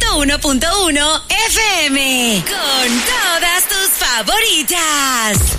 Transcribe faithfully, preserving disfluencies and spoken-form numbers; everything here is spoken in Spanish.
ciento uno punto uno F M. Con todas tus favoritas.